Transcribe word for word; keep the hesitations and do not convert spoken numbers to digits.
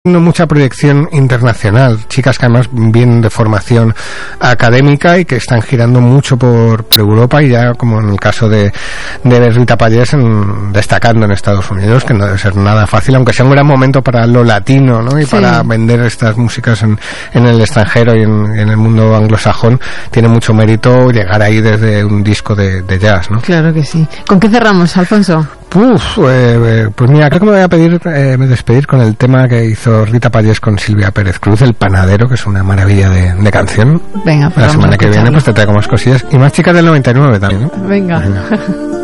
mucha proyección internacional, chicas que además vienen de formación académica y que están girando mucho por, por Europa, y ya como en el caso de, de Rita Pallés en, destacando en Estados Unidos, que no debe ser nada fácil, aunque sea un gran momento para lo latino, ¿no? Y sí, para vender estas músicas en, en el extranjero y en, en el mundo anglosajón, tiene mucho mérito llegar ahí desde un disco de, de jazz, ¿no? Claro que sí. ¿Con qué cerramos, Alfonso? Uf, eh, pues mira, creo que me voy a pedir eh, me despedir con el tema que hizo Rita Pallés con Silvia Pérez Cruz, El Panadero, que es una maravilla de, de canción. Venga, pues la semana que viene pues te traigo más cosillas y más chicas del noventa y nueve también, ¿no? Venga. Venga.